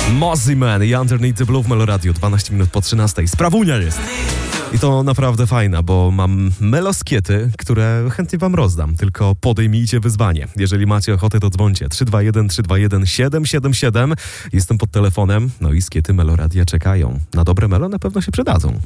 Mozzie Man i Underneath the Blue w Meloradio, 12 minut po 13. Sprawunia jest. I to naprawdę fajna, bo mam meloskiety, które chętnie wam rozdam. Tylko podejmijcie wyzwanie. Jeżeli macie ochotę, to dzwońcie. 321 777. Jestem pod telefonem. No i skiety Meloradia czekają. Na dobre melo na pewno się przydadzą.